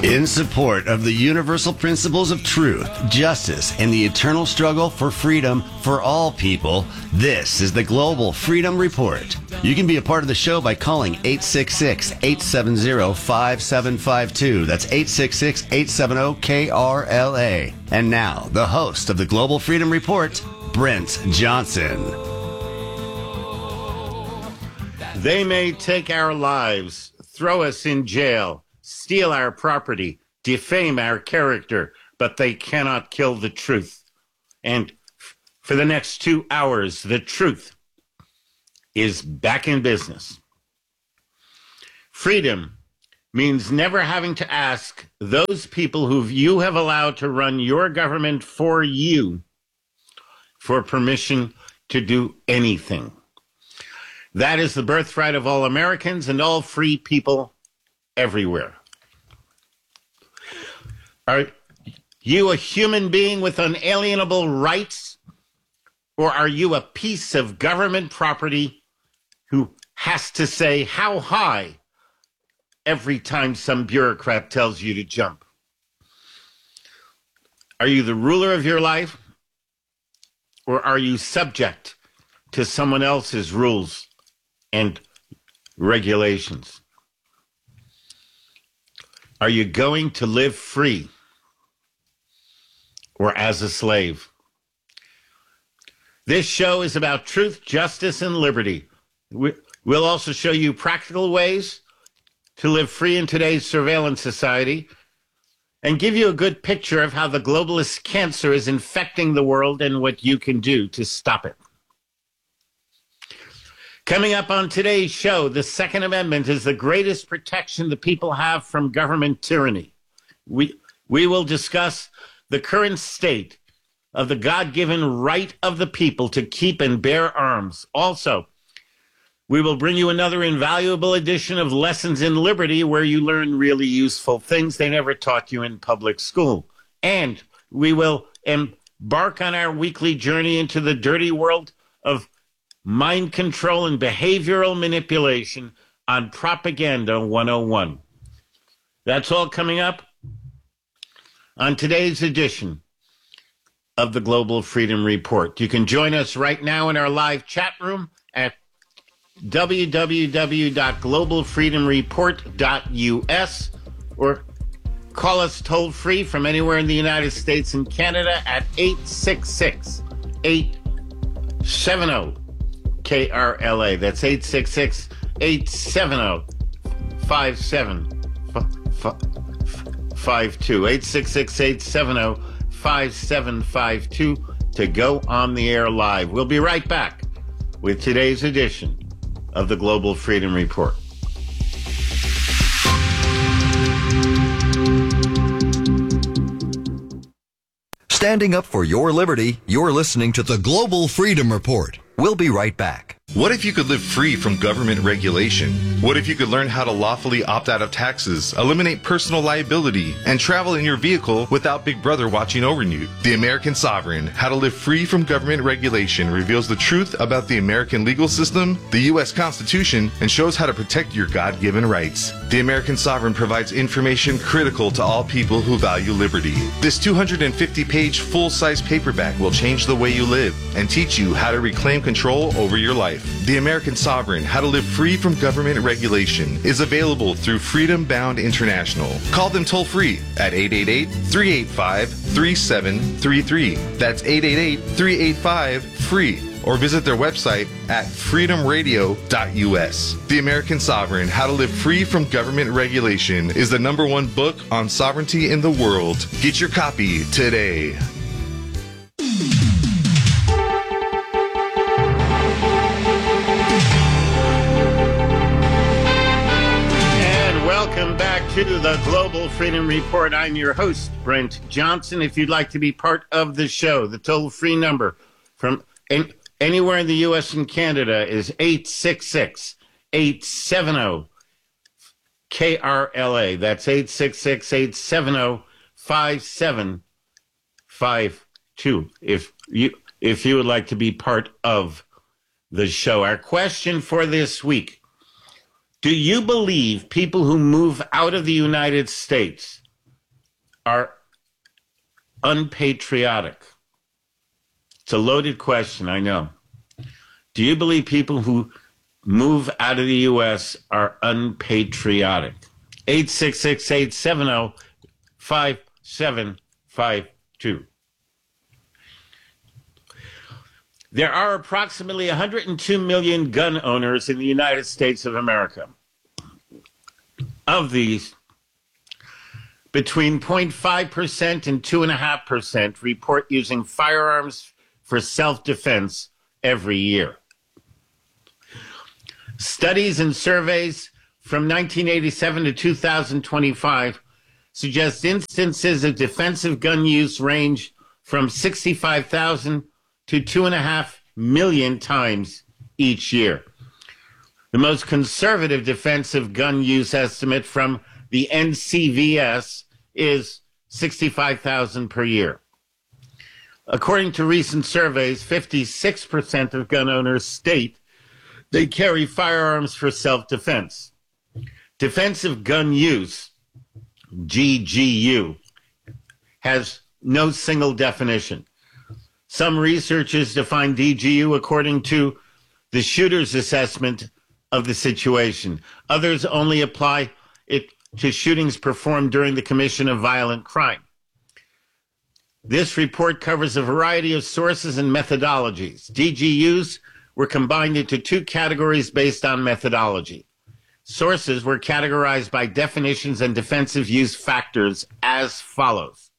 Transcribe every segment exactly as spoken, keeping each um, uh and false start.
In support of the universal principles of truth, justice, and the eternal struggle for freedom for all people, this is the Global Freedom Report. You can be a part of the show by calling eight six six, eight seven zero, five seven five two. That's eight six six, eight seven zero, K R L A. And now, the host of the Global Freedom Report, Brent Johnson. They may take our lives, throw us in jail, steal our property, defame our character, but they cannot kill the truth. And f- for the next two hours, the truth is back in business. Freedom means never having to ask those people who you have allowed to run your government for you for permission to do anything. That is the birthright of all Americans and all free people everywhere. Are you a human being with unalienable rights, or are you a piece of government property who has to say how high every time some bureaucrat tells you to jump? Are you the ruler of your life, or are you subject to someone else's rules and regulations? Are you going to live free or as a slave? This show is about truth, justice, and liberty. We'll also show you practical ways to live free in today's surveillance society and give you a good picture of how the globalist cancer is infecting the world and what you can do to stop it. Coming up on today's show, the Second Amendment is the greatest protection the people have from government tyranny. We, we will discuss the current state of the God-given right of the people to keep and bear arms. Also, we will bring you another invaluable edition of Lessons in Liberty, where you learn really useful things they never taught you in public school. And we will embark on our weekly journey into the dirty world of mind control and behavioral manipulation on Propaganda one oh one. That's all coming up on today's edition of the Global Freedom Report. You can join us right now in our live chat room at w w w dot global freedom report dot u s or call us toll free from anywhere in the United States and Canada at eight six six, eight seven zero, K R L A. That's eight six six, eight seven zero, five seven five two. eight six six, eight seven zero, five seven five two to go on the air live. We'll be right back with today's edition of the Global Freedom Report. Standing up for your liberty, you're listening to the Global Freedom Report. We'll be right back. What if you could live free from government regulation? What if you could learn how to lawfully opt out of taxes, eliminate personal liability, and travel in your vehicle without Big Brother watching over you? The American Sovereign, How to Live Free from Government Regulation, reveals the truth about the American legal system, the U S Constitution, and shows how to protect your God-given rights. The American Sovereign provides information critical to all people who value liberty. This two hundred fifty page full-size paperback will change the way you live and teach you how to reclaim control over your life. The American Sovereign, How to Live Free from Government Regulation, is available through Freedom Bound International. Call them toll-free at eight eight eight, three eight five, three seven three three. That's eight eight eight, three eight five, free. Or visit their website at freedom radio dot u s. The American Sovereign, How to Live Free from Government Regulation is the number one book on sovereignty in the world. Get your copy today. Welcome back to the Global Freedom Report. I'm your host, Brent Johnson. If you'd like to be part of the show, the toll-free number from any, anywhere in the U S and Canada is eight six six, eight seven zero, K R L A. That's eight six six, eight seven zero, five seven five two. If you, if you would like to be part of the show. Our question for this week: do you believe people who move out of the United States are unpatriotic? It's a loaded question, I know. Do you believe people who move out of the U S are unpatriotic? eight six six, eight seven zero, five seven five two. There are approximately one hundred two million gun owners in the United States of America. Of these, between zero point five percent and two point five percent report using firearms for self-defense every year. Studies and surveys from nineteen eighty-seven to two thousand twenty-five suggest instances of defensive gun use range from sixty-five thousand to two and a half million times each year. The most conservative defensive gun use estimate from the N C V S is sixty-five thousand per year. According to recent surveys, fifty-six percent of gun owners state they carry firearms for self-defense. Defensive gun use, G G U, has no single definition. Some researchers define D G U according to the shooter's assessment of the situation. Others only apply it to shootings performed during the commission of violent crime. This report covers a variety of sources and methodologies. D G Us were combined into two categories based on methodology. Sources were categorized by definitions and defensive use factors as follows.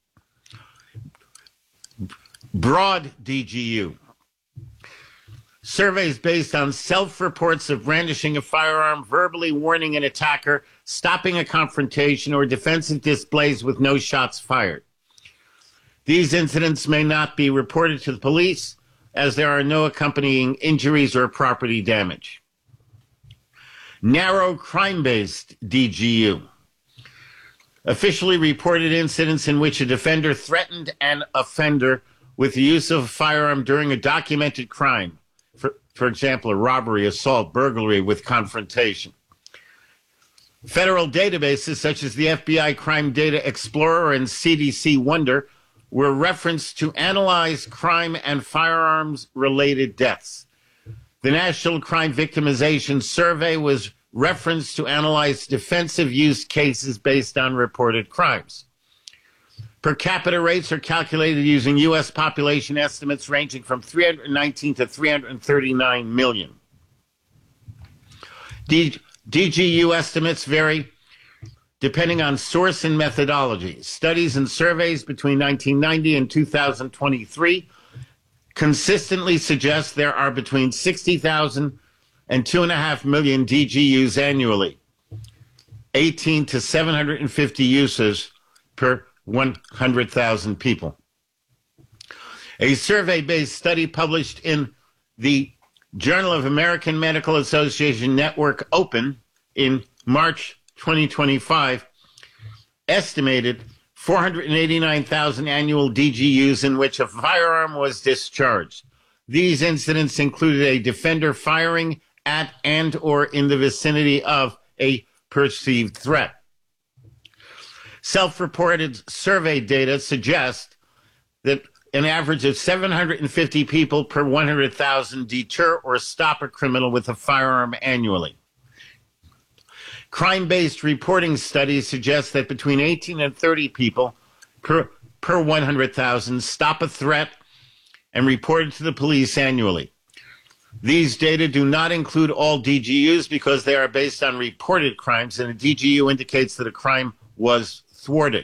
Broad D G U. Surveys based on self-reports of brandishing a firearm, verbally warning an attacker, stopping a confrontation, or defensive displays with no shots fired. These incidents may not be reported to the police as there are no accompanying injuries or property damage. Narrow crime-based D G U. Officially reported incidents in which a defender threatened an offender with the use of a firearm during a documented crime. For, for example, a robbery, assault, burglary with confrontation. Federal databases such as the F B I Crime Data Explorer and C D C Wonder were referenced to analyze crime and firearms-related deaths. The National Crime Victimization Survey was referenced to analyze defensive use cases based on reported crimes. Per capita rates are calculated using U S population estimates ranging from three hundred nineteen to three hundred thirty-nine million. D- DGU estimates vary depending on source and methodology. Studies and surveys between nineteen ninety and two thousand twenty-three consistently suggest there are between sixty thousand and two and a half million D G Us annually, eighteen to seven hundred fifty uses per one hundred thousand people. A survey-based study published in the Journal of American Medical Association Network Open in March twenty twenty-five estimated four hundred eighty-nine thousand annual D G Us in which a firearm was discharged. These incidents included a defender firing at and or in the vicinity of a perceived threat. Self-reported survey data suggest that an average of seven hundred fifty people per one hundred thousand deter or stop a criminal with a firearm annually. Crime-based reporting studies suggest that between eighteen and thirty people per, per one hundred thousand stop a threat and report it to the police annually. These data do not include all D G Us because they are based on reported crimes, and a D G U indicates that a crime was thwarted.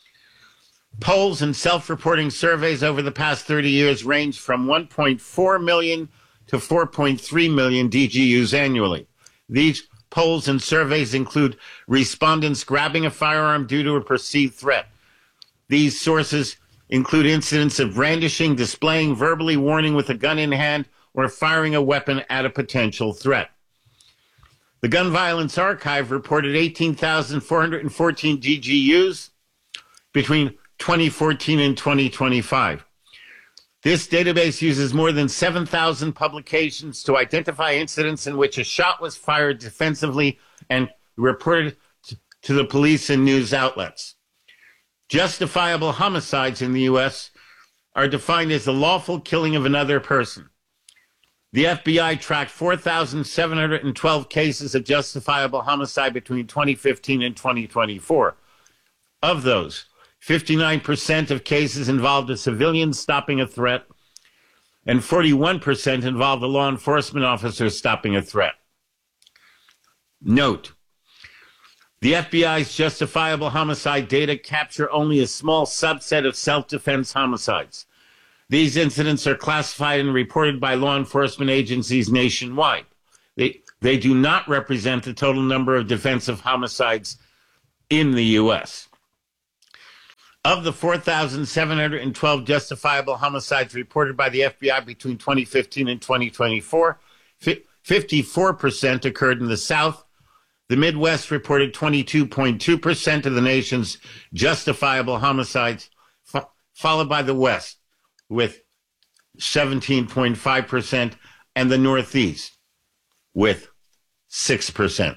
Polls and self-reporting surveys over the past thirty years range from one point four million to four point three million D G Us annually. These polls and surveys include respondents grabbing a firearm due to a perceived threat. These sources include incidents of brandishing, displaying, verbally warning with a gun in hand, or firing a weapon at a potential threat. The Gun Violence Archive reported eighteen thousand four hundred fourteen D G Us between twenty fourteen and twenty twenty-five. This database uses more than seven thousand publications to identify incidents in which a shot was fired defensively and reported to the police and news outlets. Justifiable homicides in the U S are defined as the lawful killing of another person. The F B I tracked four thousand seven hundred twelve cases of justifiable homicide between twenty fifteen and twenty twenty-four. Of those, fifty-nine percent of cases involved a civilian stopping a threat, and forty-one percent involved a law enforcement officer stopping a threat. Note, the F B I's justifiable homicide data capture only a small subset of self-defense homicides. These incidents are classified and reported by law enforcement agencies nationwide. They, they do not represent the total number of defensive homicides in the U S. Of the four thousand seven hundred twelve justifiable homicides reported by the F B I between twenty fifteen and twenty twenty-four, fifty-four percent occurred in the South. The Midwest reported twenty-two point two percent of the nation's justifiable homicides, fo- followed by the West with seventeen point five percent, and the Northeast with six percent.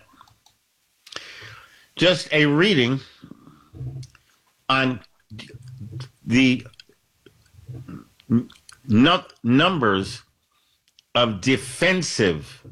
Just a reading on the n- numbers of defensive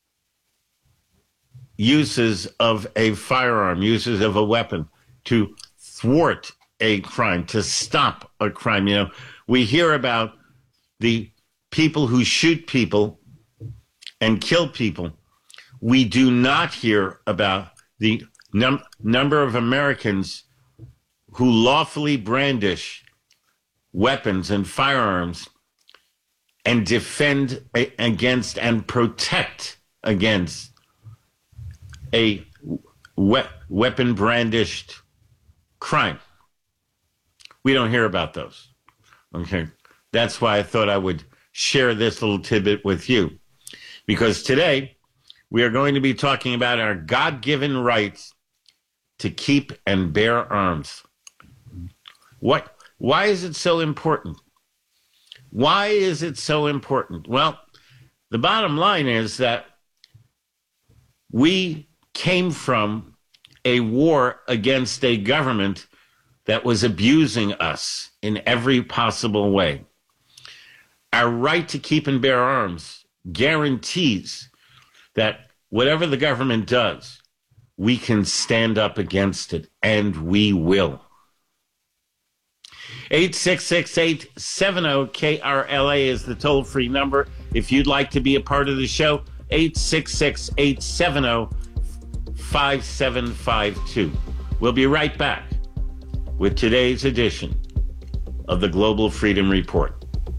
uses of a firearm, uses of a weapon to thwart a crime, to stop a crime. You know, we hear about the people who shoot people and kill people. We do not hear about the num- number of Americans who lawfully brandish weapons and firearms and defend a- against and protect against a we- weapon brandished crime. We don't hear about those. Okay. That's why I thought I would share this little tidbit with you. Because today we are going to be talking about our God-given rights to keep and bear arms. What? Why is it so important? Why is it so important? Well, the bottom line is that we came from a war against a government that was abusing us in every possible way. Our right to keep and bear arms guarantees that whatever the government does, we can stand up against it, and we will. eight six six, eight seven zero, K R L A is the toll-free number. If you'd like to be a part of the show, eight six six, eight seven zero, five seven five two. We'll be right back with today's edition of the Global Freedom Report.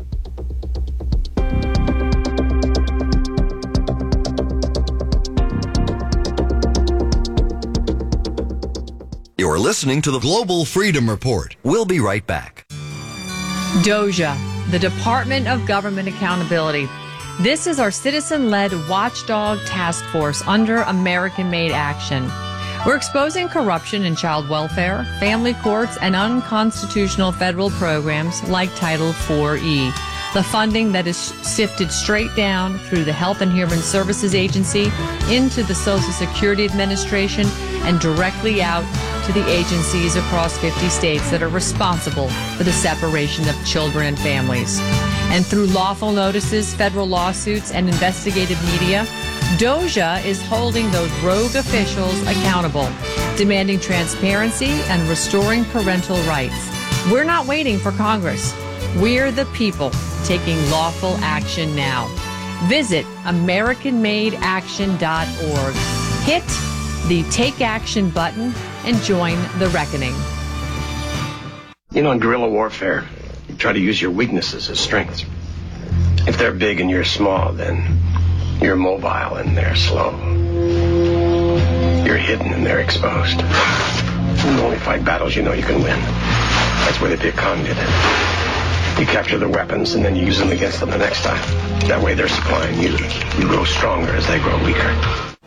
You're listening to the Global Freedom Report. We'll be right back. DOJA, the Department of Government Accountability. This is our citizen-led watchdog task force under American-made action. We're exposing corruption in child welfare, family courts, and unconstitutional federal programs like Title four E. The funding that is sifted straight down through the Health and Human Services Agency into the Social Security Administration and directly out to the agencies across fifty states that are responsible for the separation of children and families. And through lawful notices, federal lawsuits, and investigative media, DOJA is holding those rogue officials accountable, demanding transparency and restoring parental rights. We're not waiting for Congress. We're the people taking lawful action now. Visit American Made Action dot org. Hit the Take Action button and join the reckoning. You know, in guerrilla warfare, you try to use your weaknesses as strengths. If they're big and you're small, then you're mobile and they're slow. You're hidden and they're exposed. You only fight battles you know you can win. That's where the Viet Cong did it. You capture the weapons and then you use them against them the next time. That way they're supplying you. You grow stronger as they grow weaker.